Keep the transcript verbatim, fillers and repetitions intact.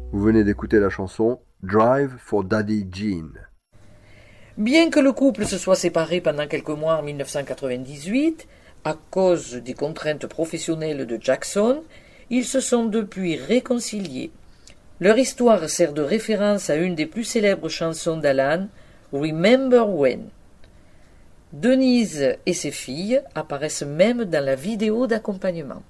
Vous venez d'écouter la chanson Drive for Daddy Jean. Bien que le couple se soit séparé pendant quelques mois en mille neuf cent quatre-vingt-dix-huit, à cause des contraintes professionnelles de Jackson, ils se sont depuis réconciliés. Leur histoire sert de référence à une des plus célèbres chansons d'Alan, Remember When. Denise et ses filles apparaissent même dans la vidéo d'accompagnement.